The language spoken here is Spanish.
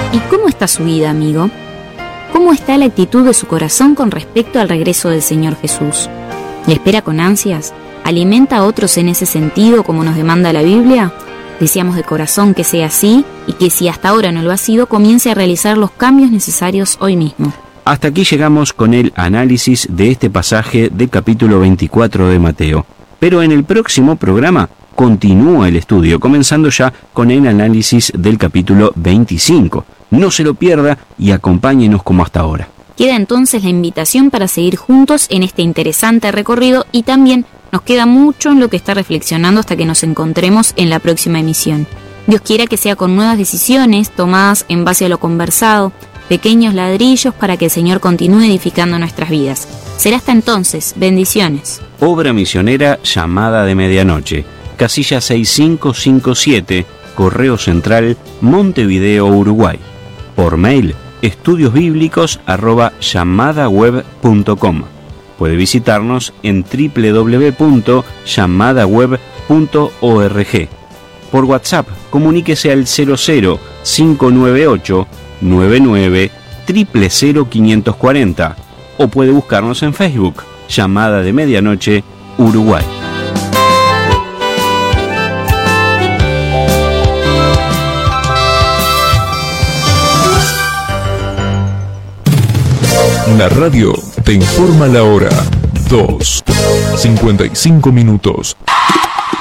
¿Y cómo está su vida, amigo? ¿Cómo está la actitud de su corazón con respecto al regreso del Señor Jesús? ¿Le espera con ansias? ¿Alimenta a otros en ese sentido como nos demanda la Biblia? Deseamos de corazón que sea así y que si hasta ahora no lo ha sido, comience a realizar los cambios necesarios hoy mismo. Hasta aquí llegamos con el análisis de este pasaje del capítulo 24 de Mateo. Pero en el próximo programa continúa el estudio, comenzando ya con el análisis del capítulo 25. No se lo pierda y acompáñenos como hasta ahora. Queda entonces la invitación para seguir juntos en este interesante recorrido y también nos queda mucho en lo que está reflexionando hasta que nos encontremos en la próxima emisión. Dios quiera que sea con nuevas decisiones tomadas en base a lo conversado, pequeños ladrillos para que el Señor continúe edificando nuestras vidas. Será hasta entonces. Bendiciones. Obra misionera Llamada de Medianoche. Casilla 6557, Correo Central, Montevideo, Uruguay. Por mail, estudiosbiblicos@llamadaweb.com. Puede visitarnos en www.llamadaweb.org. Por WhatsApp, comuníquese al 00-598 99 000 540 o puede buscarnos en Facebook, Llamada de Medianoche, Uruguay. La radio te informa la hora. 2:55.